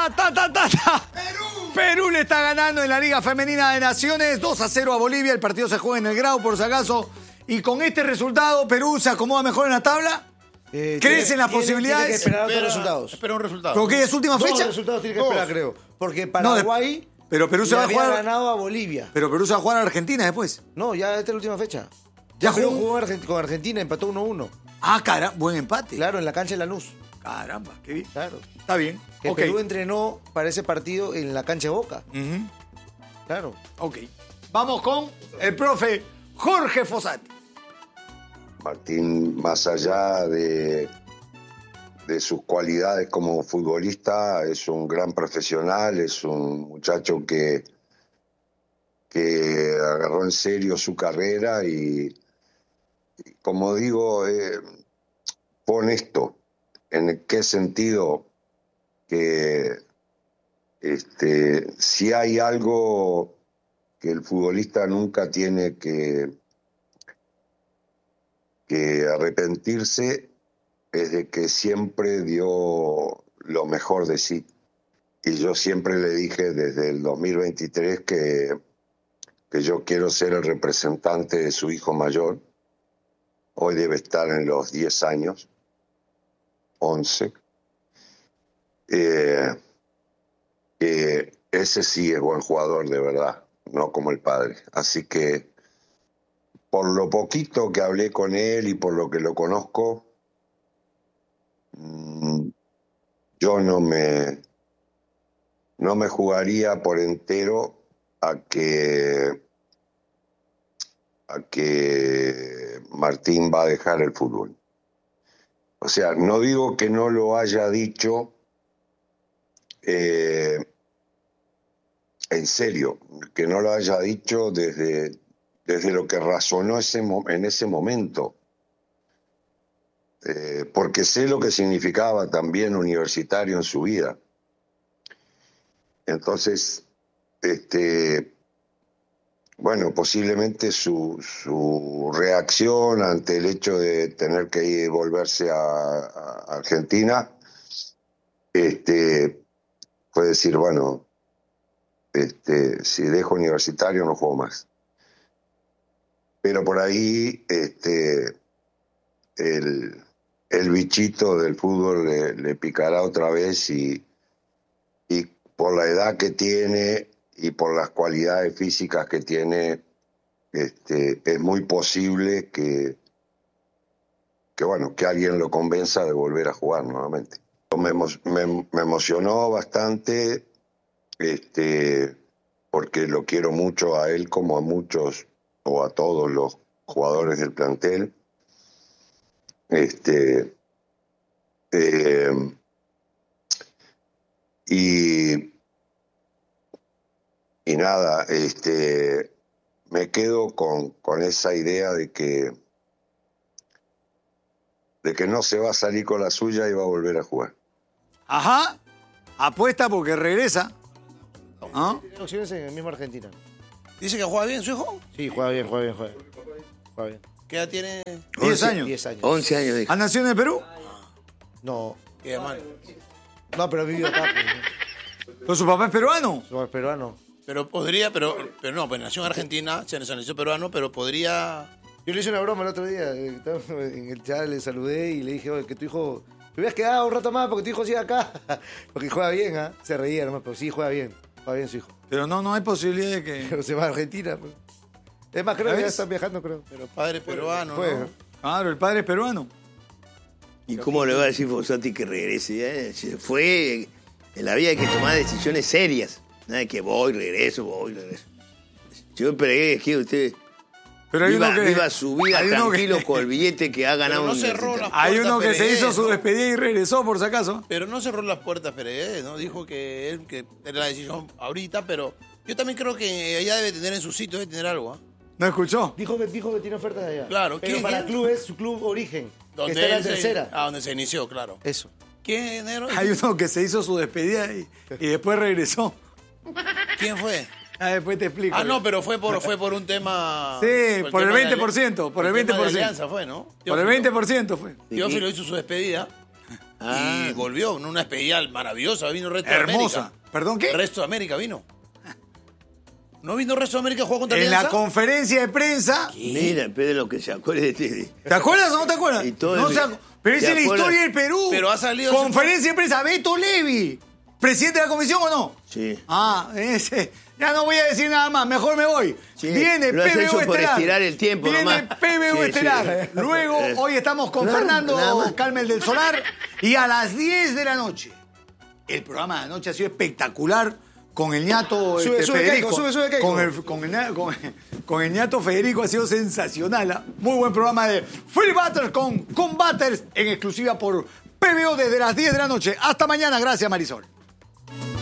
Perú le está ganando en la Liga Femenina de Naciones 2-0 a Bolivia. El partido se juega en el Grau, por si acaso. Y con este resultado, Perú se acomoda mejor en la tabla. ¿Crees en las posibilidades? Tiene que esperar otros resultados. Espera un resultado. ¿Con qué es última fecha? Dos resultados tiene que esperar, creo. Porque Paraguay pero Perú se va a jugar. ganado a Bolivia. Pero Perú se va a jugar a Argentina después. No, ya esta es la última fecha. Ya Perú jugó con Argentina, empató 1-1. Ah, caramba, buen empate. Claro, en la cancha de Lanús. Caramba, qué bien. Claro. Está bien. Que Ok. Perú entrenó para ese partido en la cancha de Boca. Claro. Ok. Vamos con el profe Jorge Fossati. Martín, más allá de sus cualidades como futbolista, es un gran profesional, es un muchacho que agarró en serio su carrera y como digo, fue honesto. ¿En qué sentido? Que si hay algo que el futbolista nunca tiene que arrepentirse, es de que siempre dio lo mejor de sí. Y yo siempre le dije desde el 2023 que yo quiero ser el representante de su hijo mayor. Hoy debe estar en los 10 años, 11. Ese sí es buen jugador de verdad, no como el padre. Así que por lo poquito que hablé con él y por lo que lo conozco, yo no me jugaría por entero a que Martín va a dejar el fútbol. O sea, no digo que no lo haya dicho en serio, que no lo haya dicho desde lo que razonó en ese momento. Porque sé lo que significaba también universitario en su vida. Entonces, bueno, posiblemente su reacción ante el hecho de tener que ir volverse a Argentina, fue decir, bueno, si dejo universitario no juego más. Pero por ahí, el bichito del fútbol le picará otra vez y por la edad que tiene y por las cualidades físicas que tiene, es muy posible que alguien lo convenza de volver a jugar nuevamente. Me emocionó bastante, porque lo quiero mucho a él como a muchos o a todos los jugadores del plantel. Y nada, me quedo con esa idea de que no se va a salir con la suya y va a volver a jugar. Ajá. Apuesta porque regresa. ¿Ah? Tiene opciones en el mismo Argentina. ¿Dice que juega bien su hijo? Sí, juega bien. Juega bien. ¿Qué edad tiene? 10 años. 10 años. 11 años, dijo. ¿Ha nacido en el Perú? No. ¿Qué hermano? No, pero ha vivido acá. ¿Pero su papá es peruano? Su peruano. Pero podría, pero no, pues nació en Argentina, se nació peruano, pero podría... Yo le hice una broma el otro día. Estaba en el chat, le saludé y le dije, oye, que tu hijo... Te hubieras quedado un rato más porque tu hijo sigue acá. Porque juega bien, ¿ah? Se reía nomás, pero sí juega bien. Juega bien su hijo. Pero no hay posibilidad de que... Pero se va a Argentina. Pues. Es más, creo que ya están viajando, creo. Pero padre peruano, Fue. ¿no? Claro, el padre es peruano. ¿Y cómo le va a decir Fossati que regrese? Se fue. En la vida hay que tomar decisiones serias. Nada de que voy, regreso. Yo esperé que usted Pero hay uno que... viva su vida hay uno tranquilo que- con el billete que ha ganado. Pero no un cerró universitario. la- Hay uno que se Pérez, hizo su ¿no? despedida y regresó, por si acaso. Pero no cerró las puertas Pérez, ¿no? Dijo que era la decisión ahorita, pero yo también creo que ella debe tener en su sitio, debe tener algo, ¿ah? ¿No escuchó? Dijo que tiene ofertas de allá. Claro, pero ¿quién? para clubes, su club origen. Que Donde está en la él se- tercera. donde se inició, claro. Eso. ¿Quién, negro? Hay uno que se hizo su despedida y después regresó. ¿Quién fue? Ah, después te explico. Ah, no, pero fue por un tema... Sí, por el tema de 20%, por el tema de 20%. alianza fue, ¿no? Por el 20% fue. Teófilo hizo su despedida. Y volvió en una especial maravillosa. Vino Resto de Hermosa. América. ¿Perdón qué? Resto de América vino. ¿No vino Resto de América a jugar contra En Alianza? la conferencia de prensa. Mira, Pedro, lo que se acuerde de... ¿Te acuerdas o no te acuerdas? Y todo No el- se acu- Pero esa ¿te es la acuerdas? historia del Perú. Pero ha salido- Conferencia de prensa, Beto Levi. ¿Presidente de la comisión o no? Sí. Ah, ese. Ya no voy a decir nada más, mejor me voy. Sí, Viene lo has PBU hecho por Estelar. estirar el tiempo Viene nomás. PBU Sí, Estelar. sí. Luego, hoy estamos con Nada Fernando más. Calmel del Solar. Y a las 10 de la noche. El programa de anoche ha sido espectacular con el ñato Sube, sube, Federico. Keiko, sube, Keiko. Con el ñato Federico ha sido sensacional. ¿Ah? Muy buen programa de Free Butters con Butters en exclusiva por PBO desde las 10 de la noche. Hasta mañana. Gracias, Marisol.